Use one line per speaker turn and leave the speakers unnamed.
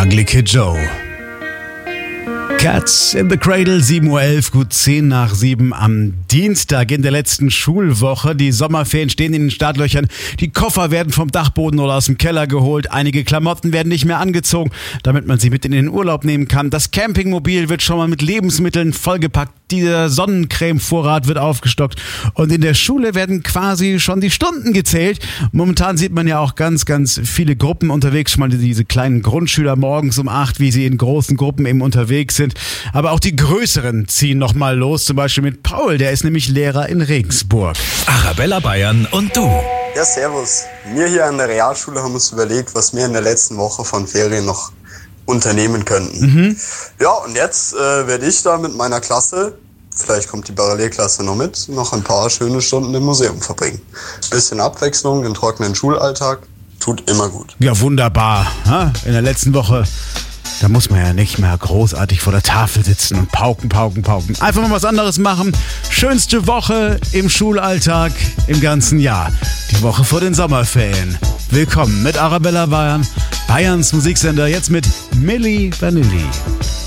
Ugly Kid Joe. Cats in the Cradle, 7.11 Uhr, gut 10 nach 7 am Dienstag in der letzten Schulwoche. Die Sommerferien stehen in den Startlöchern. Die Koffer werden vom Dachboden oder aus dem Keller geholt. Einige Klamotten werden nicht mehr angezogen, damit man sie mit in den Urlaub nehmen kann. Das Campingmobil wird schon mal mit Lebensmitteln vollgepackt. Dieser Sonnencreme-Vorrat wird aufgestockt. Und in der Schule werden quasi schon die Stunden gezählt. Momentan sieht man ja auch ganz, ganz viele Gruppen unterwegs. Schon mal diese kleinen Grundschüler morgens um 8, wie sie in großen Gruppen eben unterwegs sind. Aber auch die Größeren ziehen nochmal los. Zum Beispiel mit Paul, der ist nämlich Lehrer in Regensburg.
Arabella Bayern und du.
Ja, servus. Wir hier an der Realschule haben uns überlegt, was wir in der letzten Woche von Ferien noch unternehmen könnten. Ja, und jetzt werde ich da mit meiner Klasse, vielleicht kommt die Parallelklasse noch mit, noch ein paar schöne Stunden im Museum verbringen. Bisschen Abwechslung, den trockenen Schulalltag, tut immer gut.
Ja, wunderbar. In der letzten Woche, da muss man ja nicht mehr großartig vor der Tafel sitzen und pauken. Einfach mal was anderes machen. Schönste Woche im Schulalltag im ganzen Jahr. Die Woche vor den Sommerferien. Willkommen mit Arabella Bayern, Bayerns Musiksender, jetzt mit Milli Vanilli.